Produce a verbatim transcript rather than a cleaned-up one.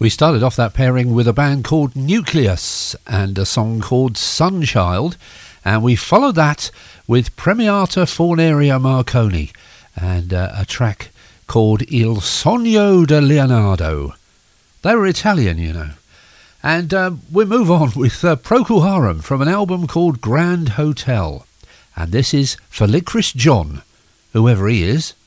We started off that pairing with a band called Nucleus and a song called Sunchild, and we followed that with Premiata Forneria Marconi and uh, a track called Il Sogno di Leonardo. They were Italian, you know. And uh, we move on with uh, Procol Harum from an album called Grand Hotel. And this is for Licorice John, whoever he is.